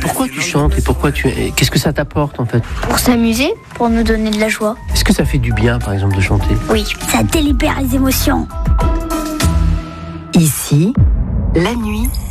Pourquoi tu chantes et qu'est-ce que ça t'apporte en fait? Pour s'amuser, pour nous donner de la joie. Est-ce que ça fait du bien par exemple de chanter? Oui, ça délibère les émotions. Ici, la nuit